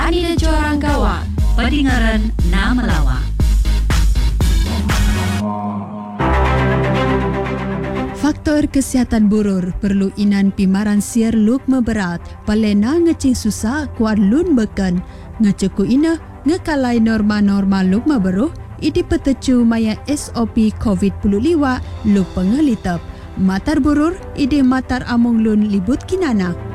Anida Jorang Gawa. Padingaran na Malawa. Faktor kesihatan burur perlu inan pimaran siar luk meberat palena ngecing susah kuat lun beken ngeceku ina ngekalai norma-norma luk meberuh idi petecu maya SOP COVID-19 luk pengelitap matar burur idi matar among lun libut kinana.